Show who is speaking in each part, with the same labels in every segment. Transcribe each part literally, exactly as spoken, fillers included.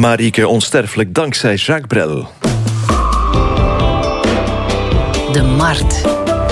Speaker 1: Marieke onsterfelijk dankzij Jacques Brel.
Speaker 2: De Markt.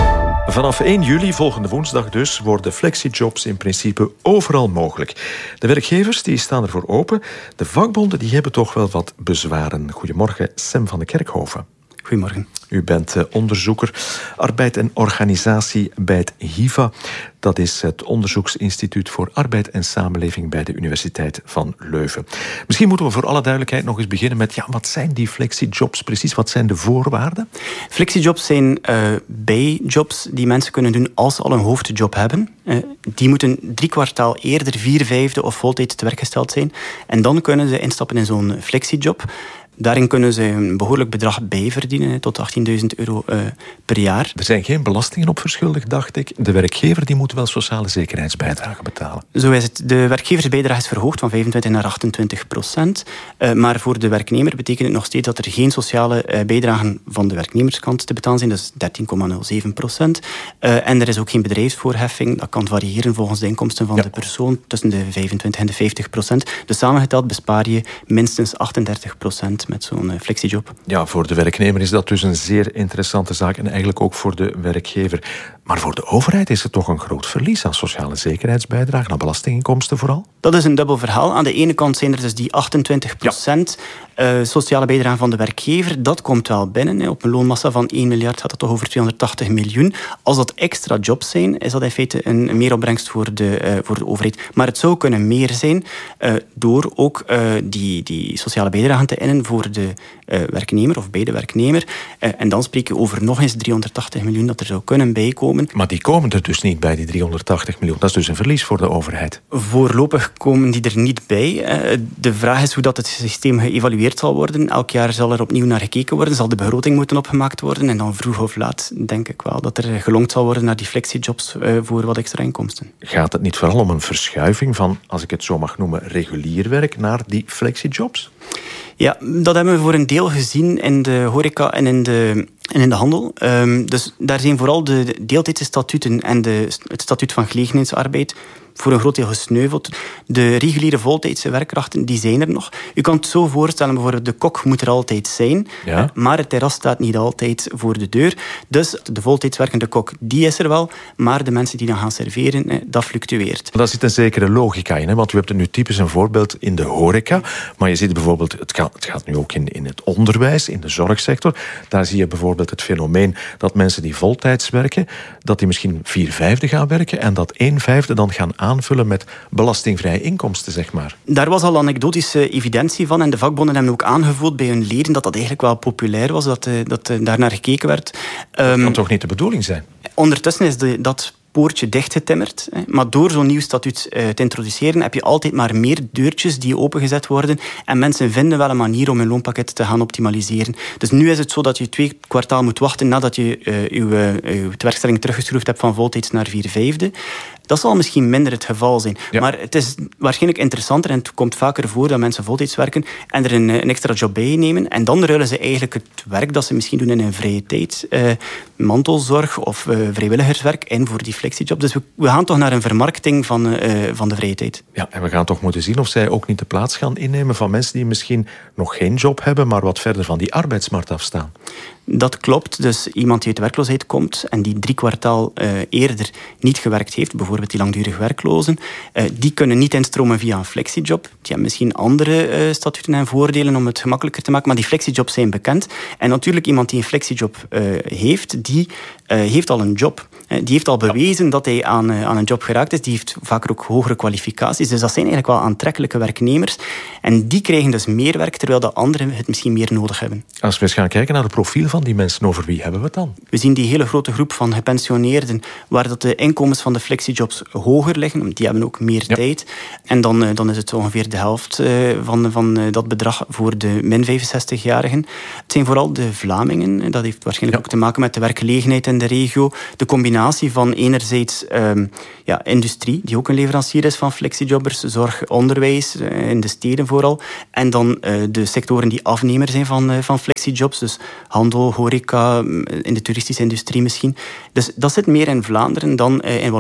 Speaker 1: Vanaf één juli, volgende woensdag dus, worden flexijobs in principe overal mogelijk. De werkgevers die staan ervoor open. De vakbonden die hebben toch wel wat bezwaren. Goedemorgen, Sam van de Kerkhoven.
Speaker 3: Goedemorgen.
Speaker 1: U bent onderzoeker arbeid en organisatie bij het H I V A. Dat is het Onderzoeksinstituut voor Arbeid en Samenleving bij de Universiteit van Leuven. Misschien moeten we voor alle duidelijkheid nog eens beginnen met, ja, wat zijn die flexijobs precies? Wat zijn de voorwaarden?
Speaker 3: Flexijobs zijn uh, bijjobs die mensen kunnen doen als ze al een hoofdjob hebben. Uh, die moeten drie kwartaal eerder vier vijfde of voltijds te werk gesteld zijn. En dan kunnen ze instappen in zo'n flexijjob. Daarin kunnen ze een behoorlijk bedrag bijverdienen, tot achttienduizend euro uh, per jaar.
Speaker 1: Er zijn geen belastingen op verschuldigd, dacht ik. De werkgever die moet wel sociale zekerheidsbijdrage betalen.
Speaker 3: Zo is het. De werkgeversbijdrage is verhoogd van vijfentwintig naar achtentwintig procent. Uh, maar voor de werknemer betekent het nog steeds dat er geen sociale uh, bijdragen van de werknemerskant te betalen zijn. Dat is dertien komma nul zeven procent. Uh, en er is ook geen bedrijfsvoorheffing. Dat kan variëren volgens de inkomsten van ja. de persoon tussen de vijfentwintig en de vijftig procent. Dus samengeteld bespaar je minstens achtendertig procent met zo'n flexiejob.
Speaker 1: Ja, voor de werknemer is dat dus een zeer interessante zaak en eigenlijk ook voor de werkgever. Maar voor de overheid is het toch een groot verlies aan sociale zekerheidsbijdrage, aan belastinginkomsten vooral?
Speaker 3: Dat is een dubbel verhaal. Aan de ene kant zijn er dus die achtentwintig procent ja. uh, sociale bijdrage van de werkgever. Dat komt wel binnen. Hè. Op een loonmassa van één miljard gaat het toch over tweehonderdtachtig miljoen. Als dat extra jobs zijn, is dat in feite een meeropbrengst voor de, uh, voor de overheid. Maar het zou kunnen meer zijn uh, door ook uh, die, die sociale bijdrage te innen voor de uh, werknemer of bij de werknemer. Uh, en dan spreek je over nog eens driehonderdtachtig miljoen dat er zou kunnen bijkomen.
Speaker 1: Maar die komen er dus niet bij, die driehonderdtachtig miljoen. Dat is dus een verlies voor de overheid.
Speaker 3: Voorlopig komen die er niet bij. Uh, de vraag is hoe dat het systeem geëvalueerd zal worden. Elk jaar zal er opnieuw naar gekeken worden. Zal de begroting moeten opgemaakt worden. En dan vroeg of laat denk ik wel dat er gelongd zal worden naar die flexijobs uh, voor wat extra inkomsten.
Speaker 1: Gaat het niet vooral om een verschuiving van, als ik het zo mag noemen, regulier werk naar die flexijobs?
Speaker 3: Ja, dat hebben we voor een deel gezien in de horeca en in de, en in de handel. Um, dus daar zijn vooral de deeltijdse statuten en de, het statuut van gelegenheidsarbeid voor een groot deel gesneuveld. De reguliere voltijdse werkkrachten, die zijn er nog. U kan het zo voorstellen, bijvoorbeeld de kok moet er altijd zijn,
Speaker 1: ja.
Speaker 3: maar het terras staat niet altijd voor de deur. Dus de voltijds werkende kok, die is er wel, maar de mensen die dan gaan serveren, dat fluctueert.
Speaker 1: Daar zit een zekere logica in, hè? Want u hebt er nu typisch een voorbeeld in de horeca, maar je ziet bijvoorbeeld, het gaat, het gaat nu ook in, in het onderwijs, in de zorgsector. Daar zie je bijvoorbeeld het fenomeen dat mensen die voltijds werken, dat die misschien vier vijfde gaan werken en dat één vijfde dan gaan aanvullen met belastingvrije inkomsten, zeg maar.
Speaker 3: Daar was al anekdotische evidentie van en de vakbonden hebben ook aangevoeld bij hun leden dat dat eigenlijk wel populair was, dat, dat daar naar gekeken werd.
Speaker 1: Dat um, kan toch niet de bedoeling zijn?
Speaker 3: Ondertussen is de, dat poortje dichtgetimmerd. Maar door zo'n nieuw statuut te introduceren heb je altijd maar meer deurtjes die opengezet worden en mensen vinden wel een manier om hun loonpakket te gaan optimaliseren. Dus nu is het zo dat je twee kwartaal moet wachten nadat je uh, je, uh, je werkstelling teruggeschroefd hebt van voltijds naar vier vijfde. Dat zal misschien minder het geval zijn. Ja. Maar het is waarschijnlijk interessanter en het komt vaker voor dat mensen voltijds werken en er een, een extra job bij nemen. En dan ruilen ze eigenlijk het werk dat ze misschien doen in hun vrije tijd, uh, mantelzorg of uh, vrijwilligerswerk, in voor die flexiejob. Dus we, we gaan toch naar een vermarkting van, uh, van de vrije tijd.
Speaker 1: Ja, en we gaan toch moeten zien of zij ook niet de plaats gaan innemen van mensen die misschien nog geen job hebben, maar wat verder van die arbeidsmarkt afstaan.
Speaker 3: Dat klopt. Dus iemand die uit de werkloosheid komt en die drie kwartaal uh, eerder niet gewerkt heeft, bijvoorbeeld die langdurig werklozen, uh, die kunnen niet instromen via een flexiejob. Die hebben misschien andere uh, statuten en voordelen om het gemakkelijker te maken, maar die flexijobs zijn bekend. En natuurlijk iemand die een flexiejob uh, heeft, die uh, heeft al een job. Uh, die heeft al bewezen ja. dat hij aan, uh, aan een job geraakt is. Die heeft vaker ook hogere kwalificaties. Dus dat zijn eigenlijk wel aantrekkelijke werknemers. En die krijgen dus meer werk, terwijl de anderen het misschien meer nodig hebben.
Speaker 1: Als we eens gaan kijken naar het profiel van die mensen, over wie hebben we het dan?
Speaker 3: We zien die hele grote groep van gepensioneerden, waar dat de inkomens van de flexijobs hoger liggen, want die hebben ook meer ja. tijd. En dan, dan is het ongeveer de helft van, van dat bedrag voor de min vijfenzestig-jarigen. Het zijn vooral de Vlamingen. Dat heeft waarschijnlijk ja. ook te maken met de werkgelegenheid in de regio. De combinatie van enerzijds um, ja, industrie, die ook een leverancier is van flexijobbers, zorg, onderwijs, in de steden vooral. En dan uh, de sectoren die afnemer zijn van, uh, van flexijobs, dus handel, horeca, in de toeristische industrie misschien. Dus dat zit meer in Vlaanderen dan uh, in Wallonië en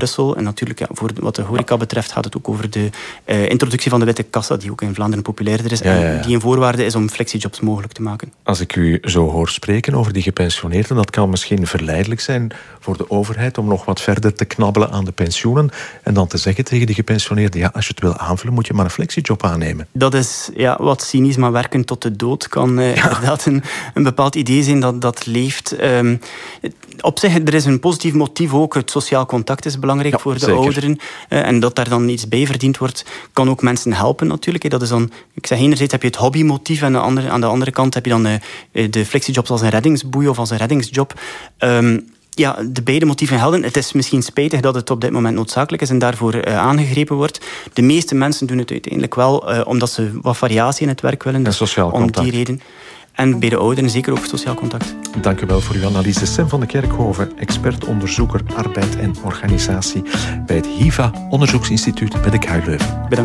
Speaker 3: Brussel. En natuurlijk, ja, voor wat de horeca betreft, gaat het ook over de uh, introductie van de witte kassa, die ook in Vlaanderen populairder is. Ja, ja, ja. En die een voorwaarde is om flexijobs mogelijk te maken.
Speaker 1: Als ik u zo hoor spreken over die gepensioneerden, dat kan misschien verleidelijk zijn voor de overheid om nog wat verder te knabbelen aan de pensioenen en dan te zeggen tegen die gepensioneerden, ja, als je het wil aanvullen, moet je maar een flexijob aannemen.
Speaker 3: Dat is ja, wat cynisch, maar werken tot de dood kan uh, ja. inderdaad een, een bepaald idee zijn dat, dat leeft. Um, op zich, er is een positief motief ook. Het sociaal contact is belangrijk ja, voor de zeker. ouderen. Uh, en dat daar dan iets bij verdiend wordt, kan ook mensen helpen natuurlijk. Dat is dan, ik zeg, enerzijds heb je het hobbymotief en aan de andere, aan de andere kant heb je dan uh, de flexijobs als een reddingsboei of als een reddingsjob. Um, Ja, de beide motieven gelden. Het is misschien spijtig dat het op dit moment noodzakelijk is en daarvoor uh, aangegrepen wordt. De meeste mensen doen het uiteindelijk wel uh, omdat ze wat variatie in het werk willen.
Speaker 1: Dus en sociaal
Speaker 3: om
Speaker 1: contact.
Speaker 3: Die reden. En bij de ouderen zeker ook sociaal contact.
Speaker 1: Dank u wel voor uw analyse. Sem van de Kerkhoven, expert, onderzoeker, arbeid en organisatie bij het H I V A-onderzoeksinstituut bij de K U Leuven.
Speaker 3: Bedankt.